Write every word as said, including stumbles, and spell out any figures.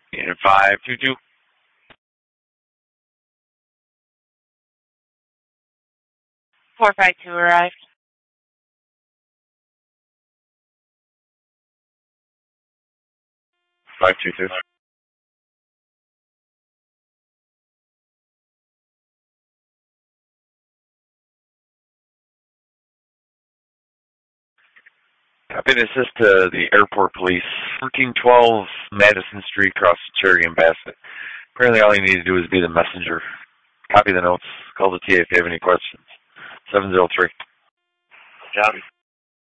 In five two two. four five two arrived. five two two. Copy to assist uh, the airport police. fourteen twelve Madison Street, across Cherry and Bassett. Apparently all you need to do is be the messenger. Copy the notes. Call the T A if you have any questions. seven zero three. Copy.